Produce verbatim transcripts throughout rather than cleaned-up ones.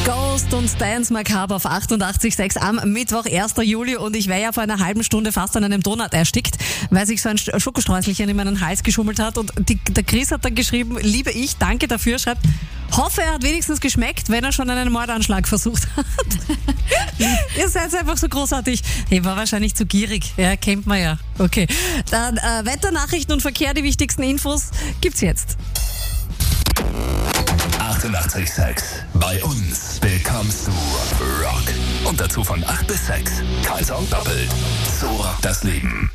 Ghost und Dance Macabre auf achtundachtzig Komma sechs am Mittwoch, ersten Juli, und ich wäre ja vor einer halben Stunde fast an einem Donut erstickt, weil sich so ein Schokostreuselchen in meinen Hals geschummelt hat, und die, der Chris hat dann geschrieben, liebe ich, danke dafür, schreibt, hoffe, er hat wenigstens geschmeckt, wenn er schon einen Mordanschlag versucht hat. Ihr seid einfach so großartig. Ich war wahrscheinlich zu gierig, ja, kennt man ja. Okay, dann äh, Wetter, Nachrichten und Verkehr, die wichtigsten Infos gibt's jetzt. achtundachtzig Komma sechs. Bei uns bekommst du Rock. Und dazu von acht bis sechs. Karlsson doppelt. So rockt das Leben.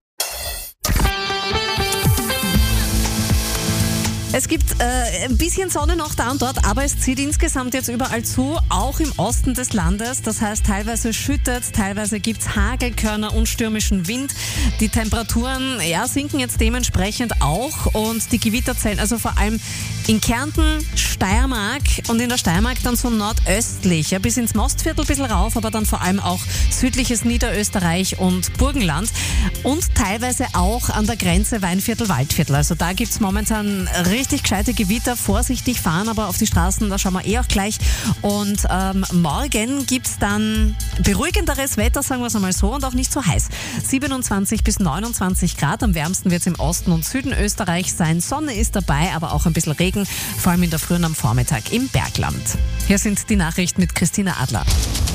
Es gibt äh, ein bisschen Sonne noch da und dort, aber es zieht insgesamt jetzt überall zu, auch im Osten des Landes. Das heißt, teilweise schüttet, teilweise gibt's Hagelkörner und stürmischen Wind. Die Temperaturen ja, sinken jetzt dementsprechend auch, und die Gewitterzellen, also vor allem in Kärnten, Steiermark und in der Steiermark dann so nordöstlich, ja, bis ins Mostviertel ein bisschen rauf, aber dann vor allem auch südliches Niederösterreich und Burgenland und teilweise auch an der Grenze Weinviertel-Waldviertel. Also da gibt's momentan richtig gescheite Gewitter, vorsichtig fahren, aber auf die Straßen, da schauen wir eh auch gleich. Und ähm, morgen gibt's dann beruhigenderes Wetter, sagen wir es einmal so, und auch nicht so heiß. siebenundzwanzig bis neunundzwanzig Grad, am wärmsten wird's im Osten und Süden Österreichs sein. Sonne ist dabei, aber auch ein bisschen Regen, vor allem in der Früh und am Vormittag im Bergland. Hier sind die Nachrichten mit Christina Adler.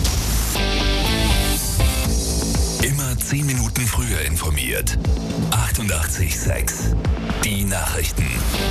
Immer zehn Minuten früher informiert. achtundachtzig Komma sechs. Die Nachrichten.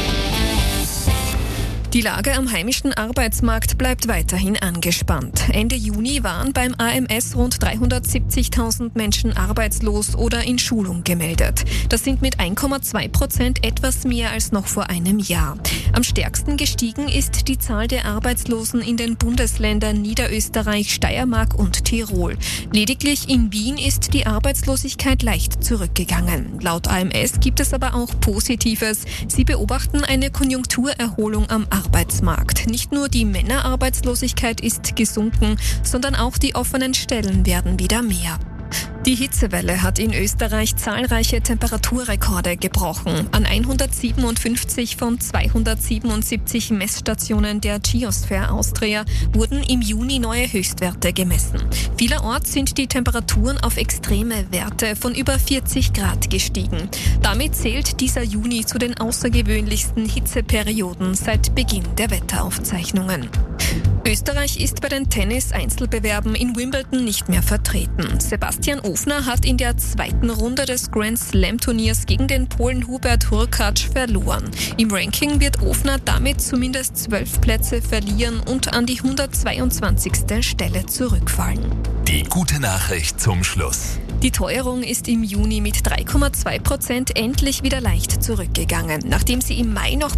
Die Lage am heimischen Arbeitsmarkt bleibt weiterhin angespannt. Ende Juni waren beim A M S rund dreihundertsiebzigtausend Menschen arbeitslos oder in Schulung gemeldet. Das sind mit eins Komma zwei Prozent etwas mehr als noch vor einem Jahr. Am stärksten gestiegen ist die Zahl der Arbeitslosen in den Bundesländern Niederösterreich, Steiermark und Tirol. Lediglich in Wien ist die Arbeitslosigkeit leicht zurückgegangen. Laut A M S gibt es aber auch Positives. Sie beobachten eine Konjunkturerholung am Arbeitsmarkt. Nicht nur die Männerarbeitslosigkeit ist gesunken, sondern auch die offenen Stellen werden wieder mehr. Die Hitzewelle hat in Österreich zahlreiche Temperaturrekorde gebrochen. An hundertsiebenundfünfzig von zweihundertsiebenundsiebzig Messstationen der Geosphere Austria wurden im Juni neue Höchstwerte gemessen. Vielerorts sind die Temperaturen auf extreme Werte von über vierzig Grad gestiegen. Damit zählt dieser Juni zu den außergewöhnlichsten Hitzeperioden seit Beginn der Wetteraufzeichnungen. Österreich ist bei den Tennis-Einzelbewerben in Wimbledon nicht mehr vertreten. Sebastian Ofner hat in der zweiten Runde des Grand Slam-Turniers gegen den Polen Hubert Hurkacz verloren. Im Ranking wird Ofner damit zumindest zwölf Plätze verlieren und an die hundertzweiundzwanzigste Stelle zurückfallen. Die gute Nachricht zum Schluss. Die Teuerung ist im Juni mit drei Komma zwei Prozent endlich wieder leicht zurückgegangen, nachdem sie im Mai noch